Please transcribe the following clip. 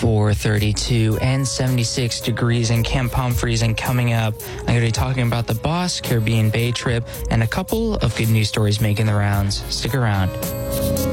for 32 and 76 degrees in Camp Humphreys. And coming up, I'm going to be talking about the Boss Caribbean Bay trip and a couple of good news stories making the rounds. Stick around.